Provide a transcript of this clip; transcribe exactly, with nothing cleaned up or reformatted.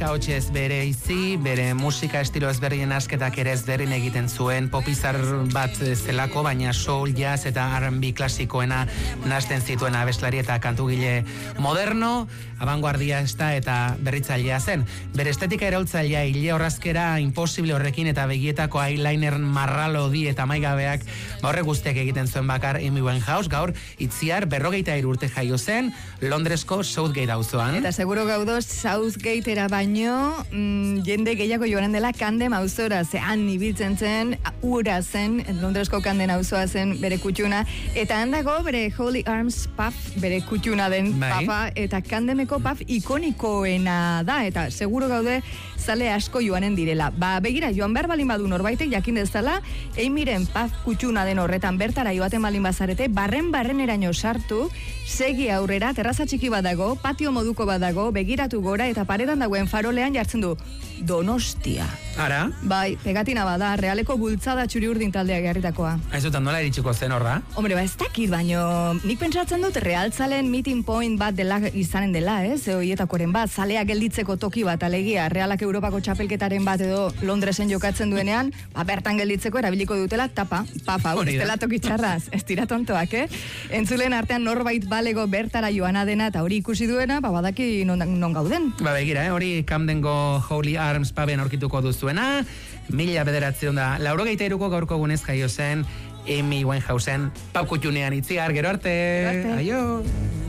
ahotsez bere izi, bere musika estilo ezberdinen asketak ere ezberdin egiten zuen, popizar bat zelako, baina soul, jazz eta R and B klasikoena nahasten zituen abeslari eta kantugile moderno, abanguardiasta eta berritzailea zen. Bere estetika eraultzailea, hile horrazkera, imposible horrekin eta begietako eyeliner marralodi eta maigabeak, ba horrek guztiak egiten zuen bakar Amy Winehouse, gaur itziar berrogeita hiru urte jaio zen, Londresko Southgate auzoan. Eta seguro gaudo Southgatera baino, mm, jende gehiago joanen dela Camden auzora, zehan ibiltzen zen, ura zen, Londresko Camden auzoa zen bere kutxuna, eta handago bere Holy Arms pub bere kutxuna den bai. papa, eta Camdeneko pub ikonikoena da, eta seguro gaude zale asko joanen direla. Ba, begira, joan behar balin badu norbaitek jakin dezala, Amyren pub kutxuna den horretan bertara joaten balin bazarete, barren-barren eraino sartu, segi aurrera, terraza txiki bat dago, patio moduko bat dago, begiratu gora, eta paredan dagoen farolean jartzen du Donostia. Ara? Bai, pegatina bada, realeko bultzada txuri urdin taldea garritakoa. Aizutan nola iritsiko zen horra? Hombre, ba ez dakit, baino nik pentsatzen dut realtzalen meeting point bat dela izanen dela, ez? Eh? Hoietakoren bat, zalea gelditzeko toki bat, alegia, realak Europako txapelketaren bat edo Londresen jokatzen duenean, ba bertan gelditzeko erabiliko dutela tapa, papa, ez dela toki txarraz, ez dira tontoak, eh? Entzulen artean norbait balego bertara joana dena eta hori ikusi duena, ba badaki non, non gauden. Ba begira, eh? Hori Camdengo Holy Arms puben aurkituko duzuena, mila bederatzen da, laurogeita iruko gaurko gunez jaio zen, Amy Winehousen pub kutxunean itziar, gero arte, Gero arte. aio!